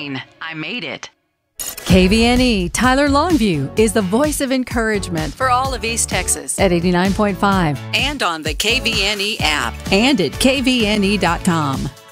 fine. I made it. KVNE Tyler Longview is the voice of encouragement for all of East Texas at 89.5 and on the KVNE app and at kvne.com.